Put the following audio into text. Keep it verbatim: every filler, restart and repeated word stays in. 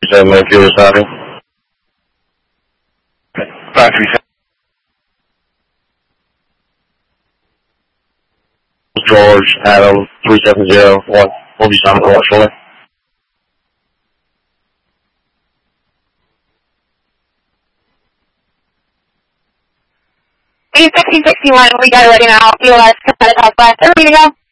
seven Lake Fuel Residing. five three seven. George, Adam, three seven zero one. We'll be sounding call shortly. eight sixty sixty-one, we got it ready now. Fuel S, competitive house last. Are we ready to go?